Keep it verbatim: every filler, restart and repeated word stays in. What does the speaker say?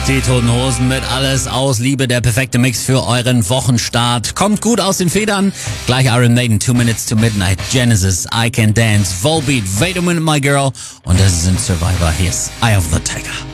Die Toten Hosen mit Alles aus Liebe, der perfekte Mix für euren Wochenstart. Kommt gut aus den Federn. Gleich Iron Maiden, Two Minutes to Midnight, Genesis, I Can Dance, Volbeat, Wait a Minute My Girl und das sind Survivor. Hier ist Eye of the Tiger.